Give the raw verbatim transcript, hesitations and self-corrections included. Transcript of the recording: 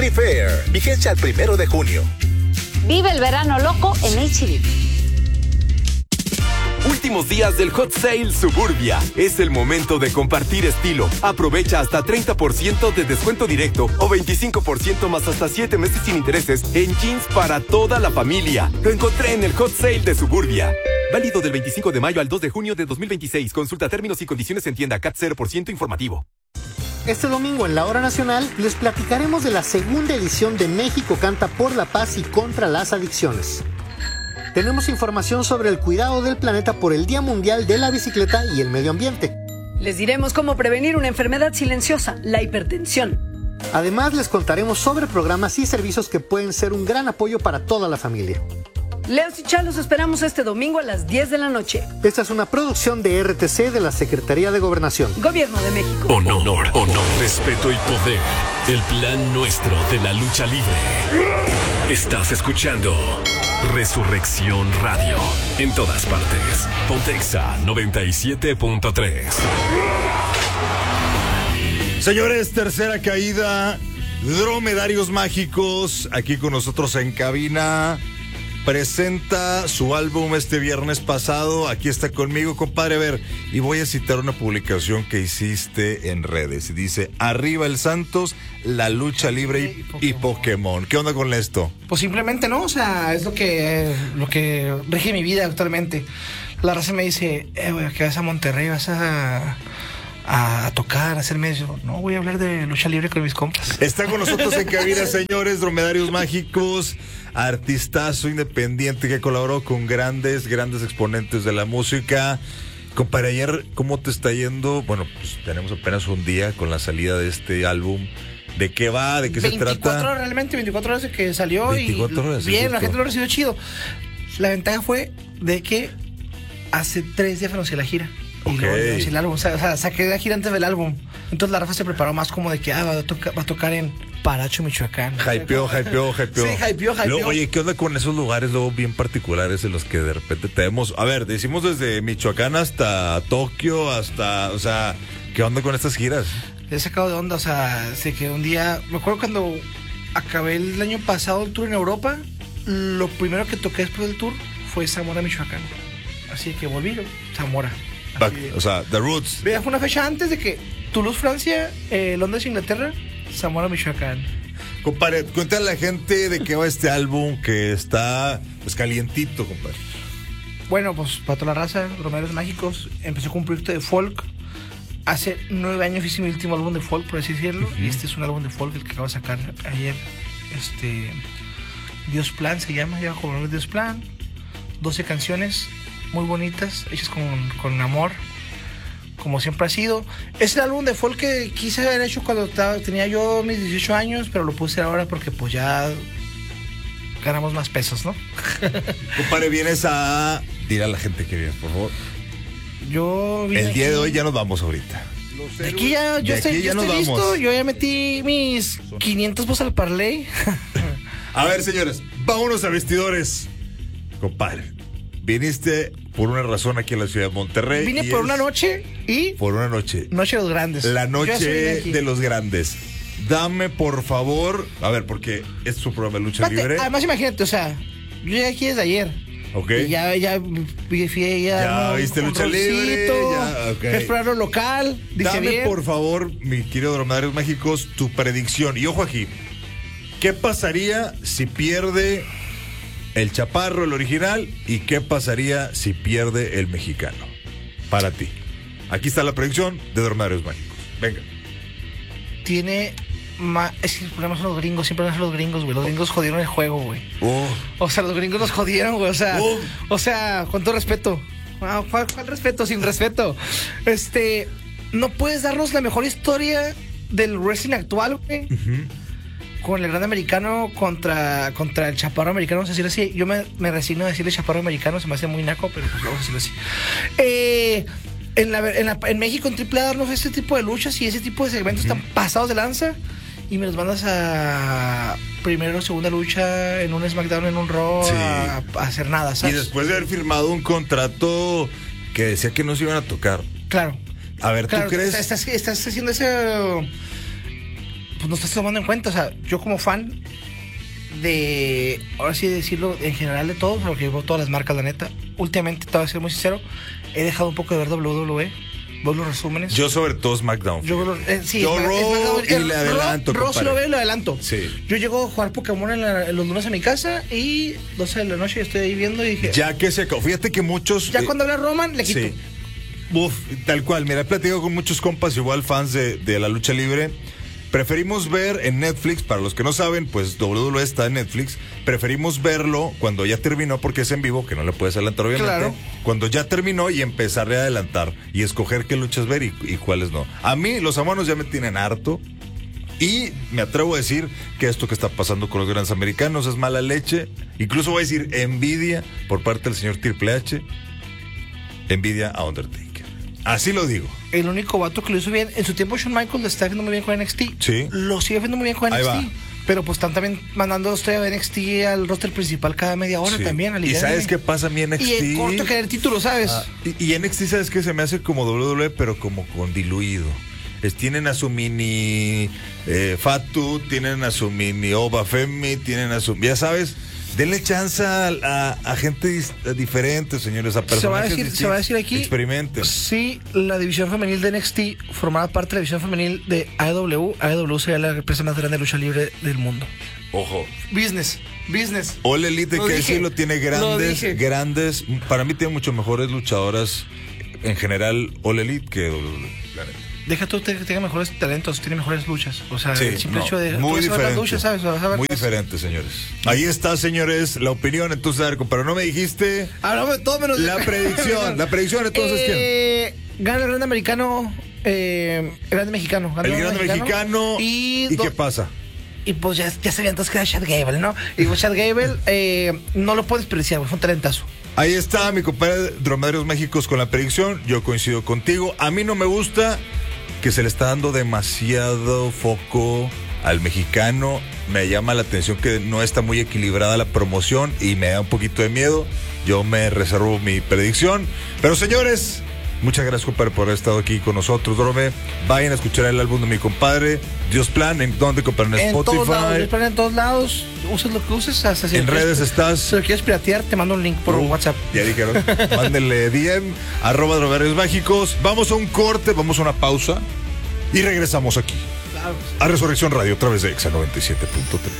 Fair, vigencia al primero de junio. Vive el verano loco en H E B. Últimos días del Hot Sale Suburbia. Es el momento de compartir estilo. Aprovecha hasta treinta por ciento de descuento directo o veinticinco por ciento más hasta siete meses sin intereses en jeans para toda la familia. Lo encontré en el Hot Sale de Suburbia. Válido del veinticinco de mayo al dos de junio de dos mil veintiséis. Consulta términos y condiciones en tienda. C A T cero por ciento informativo. Este domingo en La Hora Nacional les platicaremos de la segunda edición de México Canta por la Paz y contra las Adicciones. Tenemos información sobre el cuidado del planeta por el Día Mundial de la Bicicleta y el Medio Ambiente. Les diremos cómo prevenir una enfermedad silenciosa, la hipertensión. Además, les contaremos sobre programas y servicios que pueden ser un gran apoyo para toda la familia. Leos y Chá, los esperamos este domingo a las diez de la noche. Esta es una producción de R T C de la Secretaría de Gobernación. Gobierno de México. Honor, honor, respeto y poder. El plan nuestro de la lucha libre. Estás escuchando Resurrección Radio. En todas partes. Pontexa noventa y siete punto tres. Señores, tercera caída. Dromedarios Mágicos. Aquí con nosotros en cabina. Presenta su álbum este viernes pasado. Aquí está conmigo, compadre. A ver, y voy a citar una publicación que hiciste en redes. Dice, arriba el Santos, la lucha libre y, y, Pokémon. y Pokémon. ¿Qué onda con esto? Pues simplemente no, o sea, es lo que, lo que rige mi vida actualmente. La raza me dice, eh, güey, que vas a Monterrey, vas a... a tocar, a hacer medio. No, voy a hablar de lucha libre con mis compas. Está con nosotros en cabina, señores, Dromedarios Mágicos, artistazo independiente que colaboró con grandes, grandes exponentes de la música. Compadre, ayer, ¿cómo te está yendo? Bueno, pues tenemos apenas un día con la salida de este álbum. ¿De qué va? ¿De qué se trata? veinticuatro horas, realmente, veinticuatro horas de que salió. veinticuatro horas, y bien, justo. La gente lo recibió chido. La ventaja fue de que hace tres días anuncié la gira. Y Okay. luego anuncié el álbum, o sea, o sea, saqué la gira antes del álbum. Entonces la Rafa se preparó más como de que ah, va, a tocar, va a tocar en Paracho, Michoacán. Hypeó, hypeó, hypeó. Sí, hypeó, hypeó. Luego, oye, ¿qué onda con esos lugares luego bien particulares en los que de repente tenemos? A ver, decimos desde Michoacán hasta Tokio, hasta, o sea, ¿qué onda con estas giras? He sacado de onda, o sea, sé que un día, me acuerdo cuando acabé el año pasado el tour en Europa, lo primero que toqué después del tour fue Zamora, Michoacán. Así que volví, Zamora. Back, o sea, The Roots. Fue una fecha antes de que Toulouse, Francia, eh, Londres, Inglaterra, Zamora, Michoacán. Compadre, cuéntale a la gente de qué va este álbum que está pues calientito, compadre. Bueno, pues para toda la raza, Dromedarios Mágicos, empecé con un proyecto de folk. Hace nueve años hice mi último álbum de folk, por así decirlo. Uh-huh. Y este es un álbum de folk el que acabo de sacar ayer. Este, Dios Plan se llama, lleva como nombre Dios Plan. doce canciones muy bonitas, hechas con, con amor, como siempre ha sido. Es el álbum de folk que quise haber hecho cuando estaba, tenía yo mis dieciocho años, pero lo puse ahora porque pues ya ganamos más pesos, ¿no? Compadre, vienes a... Dile a la gente que vienes, por favor. Yo vine El día aquí. de hoy ya nos vamos ahorita. De aquí ya, yo de estoy, aquí ya yo nos estoy vamos. listo, yo ya metí mis quinientos pesos al parlay. A ver, señores, vámonos a vestidores. Compadre, viniste por una razón aquí en la ciudad de Monterrey. Vine por una noche y... Por una noche. Noche de los grandes. La noche de de los grandes. Dame, por favor... A ver, porque este es un programa de lucha Espérate, libre. además, imagínate, o sea, yo llegué aquí desde ayer. Ok. Y ya, ya, fui ya... Ya un, viste un lucha rolcito, libre. Ya, ok. explorar lo local. Dije Dame, bien. por favor, mi querido Dromedarios Mágicos, tu predicción. Y ojo aquí. ¿Qué pasaría si pierde el Chaparro, el original? ¿Y qué pasaría si pierde el mexicano? Para ti. Aquí está la predicción de Dromedarios Mágicos. Venga. Tiene... Ma... Es que el problema son los gringos, siempre van a ser los gringos, güey. Los gringos jodieron el juego, güey. Oh. O sea, los gringos nos jodieron, güey. O sea, Oh. o sea, con todo respeto. Ah, ¿Cuál, cuál respeto? Sin respeto. Este, no puedes darnos la mejor historia del wrestling actual, güey. Uh-huh. Con el gran americano contra, contra el chaparro americano, vamos a decirlo así. Yo me, me resigno a decirle chaparro americano, se me hace muy naco, pero pues vamos a decirlo así. Eh, en, la, en, la, en México, en triple A, darnos este tipo de luchas y ese tipo de segmentos uh-huh. tan pasados de lanza. Y me los mandas a primero o segunda lucha en un SmackDown, en un Raw, sí. a, a hacer nada, ¿sabes? Y después de haber firmado un contrato que decía que no se iban a tocar. Claro. A ver, claro, ¿tú crees? Estás, estás haciendo ese... pues no estás tomando en cuenta. O sea, yo como fan de, ahora sí decirlo, en general de todo, porque yo veo todas las marcas, la neta. Últimamente, te voy a ser muy sincero, he dejado un poco de ver doble u doble u E. Veo los resúmenes. Yo sobre todo SmackDown. Yo, veo los- eh, sí, Yo es- Raw es SmackDown. y Eh, le adelanto, Raw, Raw sí compadre. lo veo y lo adelanto. Sí. Yo llego a jugar Pokémon en, la- en los lunes a mi casa y doce de la noche yo estoy ahí viendo y dije... Ya que se acabó. Fíjate que muchos. Ya eh, cuando habla Roman, le quito. Sí. Uf, tal cual. Mira, he platicado con muchos compas, igual fans de, de la lucha libre. Preferimos ver en Netflix, para los que no saben, pues doble u doble u E está en Netflix. Preferimos verlo cuando ya terminó, porque es en vivo, que no le puedes adelantar, obviamente. Claro. Cuando ya terminó y empezarle a adelantar y escoger qué luchas ver y, y cuáles no. A mí, los amanos ya me tienen harto. Y me atrevo a decir que esto que está pasando con los grandes americanos es mala leche. Incluso voy a decir envidia por parte del señor Triple H. Envidia a Undertaker. Así lo digo. El único vato que lo hizo bien, en su tiempo Shawn Michaels le está haciendo muy bien con N X T. Sí. Lo sigue haciendo muy bien con Ahí N va. X T. Pero pues están también mandando a usted a N X T al roster principal cada media hora Sí. también. Al ¿Y sabes qué pasa a mi N X T? Y en corto que el título, ¿sabes? Ah, y, y N X T, ¿sabes qué? Se me hace como doble u doble u E, pero como con diluido. Es, tienen a su mini eh, Fatu, tienen a su mini Oba Femi, tienen a su... Ya sabes, denle chance a, a- a gente dis- diferente, señores, a se va a personajes decir, distintos. se va a decir aquí. Experimenten. Sí, la división femenil de N X T formaba parte de la división femenil de A E W. A E W sería la empresa más grande de lucha libre del mundo. Ojo. Business, business. All Elite, Lo que dije, decirlo, tiene lo grandes, dije. grandes... Para mí tiene mucho mejores luchadoras en general All Elite que doble u doble u E, la neta. Deja tú que tenga mejores talentos, tiene mejores luchas. O sea, Sí, el simple no, hecho de. muy tú vas a ver las diferente. luchas, ¿sabes? Vas a ver Muy cosas. diferente, señores. Ahí está, señores, la opinión. Entonces, a ver, pero no me dijiste Hablamos de todo menos de- la predicción. La predicción, entonces, ¿quién? Eh, Gana el grande americano, eh, el grande mexicano. Gana El grande mexicano. Y, ¿Y do- qué pasa? y pues ya, ya sabían todos que era Chad Gable, ¿no? Y pues Chad Gable eh, no lo puedes desperdiciar, güey, fue un talentazo. Ahí está mi compadre Dromedarios Méxicos con la predicción. Yo coincido contigo. A mí no me gusta que se le está dando demasiado foco al mexicano. Me llama la atención que no está muy equilibrada la promoción y me da un poquito de miedo. Yo me reservo mi predicción. Pero señores, muchas gracias, compadre, por haber estado aquí con nosotros, Drome. Vayan a escuchar el álbum de mi compadre, Dios Plan. ¿En dónde, compadre? En En Spotify. todos lados, disponen en todos lados. Uses lo que uses. Hasta si En lo quieres- redes estás. Si lo quieres piratear, te mando un link por Uh, WhatsApp. Ya dijeron. Mándenle D M, arroba Dromedarios Mágicos. Vamos a un corte, vamos a una pausa y regresamos aquí Claro. a Resurrección Radio a través de Exa noventa y siete punto tres.